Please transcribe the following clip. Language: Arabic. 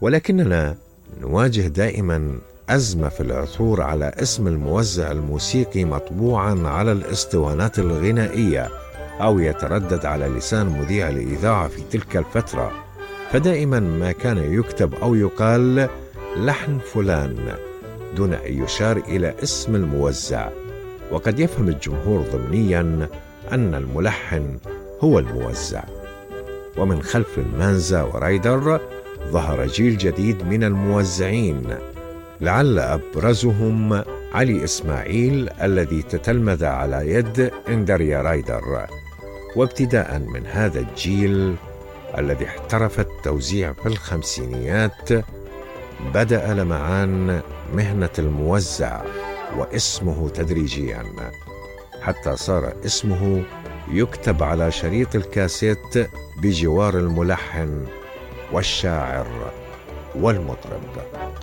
ولكننا نواجه دائما أزمة في العثور على اسم الموزع الموسيقي مطبوعا على الإسطوانات الغنائية أو يتردد على لسان مذيع الإذاعة في تلك الفترة، فدائما ما كان يكتب أو يقال لحن فلان دون أن يشار إلى اسم الموزع، وقد يفهم الجمهور ضمنيا أن الملحن هو الموزع. ومن خلف المانزا ورايدر ظهر جيل جديد من الموزعين، لعل أبرزهم علي إسماعيل الذي تتلمذ على يد إندريا رايدر. وابتداء من هذا الجيل الذي احترف التوزيع في الخمسينيات، بدأ لمعان مهنة الموزع واسمه تدريجيا حتى صار اسمه يكتب على شريط الكاسيت بجوار الملحن والشاعر والمطرب.